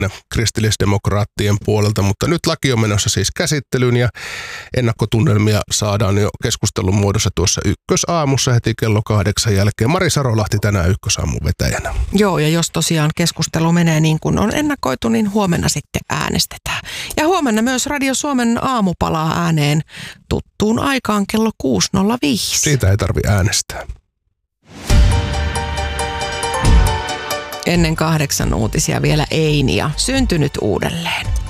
kristillisdemokraattien puolelta, mutta nyt laki on menossa siis käsittelyyn ja ennakkotunnelmia saadaan jo keskustelun muodossa tuossa Ykkösaamussa heti kello 8 jälkeen. Mari Sarolahti tänään Ykkösaamun vetäjänä. Joo, ja jos tosiaan keskustelu menee niin kuin on ennakoitu, niin huomenna sitten äänestetään. Ja huomenna myös Radio Suomen aamu palaa ääneen tuttuun aikaan kello 6.05. Siitä ei tarvitse äänestää. Ennen 8 uutisia vielä Einia, syntynyt uudelleen.